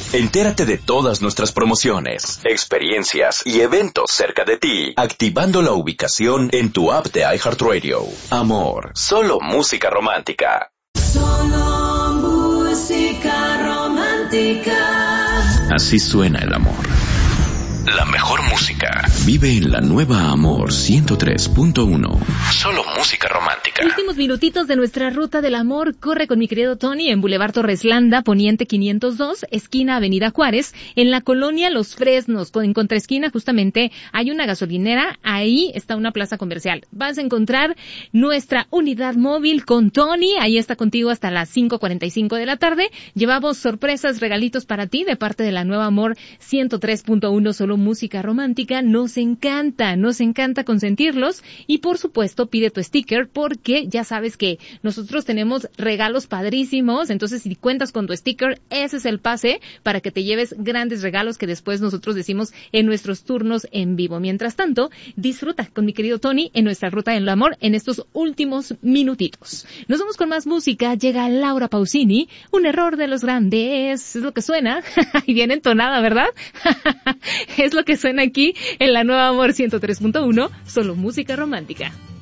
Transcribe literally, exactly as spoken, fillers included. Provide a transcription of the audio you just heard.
Entérate de todas nuestras promociones, experiencias y eventos cerca de ti, activando la ubicación en tu app de iHeartRadio. Amor, solo música romántica. Solo música romántica. Así suena el amor. La mejor música vive en la nueva Amor ciento tres punto uno. Solo música romántica. Últimos minutitos de nuestra ruta del amor. Corre con mi querido Tony en Boulevard Torres Landa, Poniente quinientos dos, esquina Avenida Juárez, en la colonia Los Fresnos. En contraesquina justamente hay una gasolinera, ahí está una plaza comercial. Vas a encontrar nuestra unidad móvil con Tony, ahí está contigo hasta las cinco cuarenta y cinco de la tarde. Llevamos sorpresas, regalitos para ti de parte de la nueva Amor ciento tres punto uno, solo música romántica. Nos encanta, nos encanta consentirlos y por supuesto pide tu sticker porque ya sabes que nosotros tenemos regalos padrísimos, entonces si cuentas con tu sticker, ese es el pase para que te lleves grandes regalos que después nosotros decimos en nuestros turnos en vivo. Mientras tanto, disfruta con mi querido Tony en nuestra ruta del amor en estos últimos minutitos. Nos vamos con más música, llega Laura Pausini, Un error de los grandes, es lo que suena, y bien entonada, ¿verdad? Es lo que suena aquí en la nueva Amor ciento tres punto uno, solo música romántica.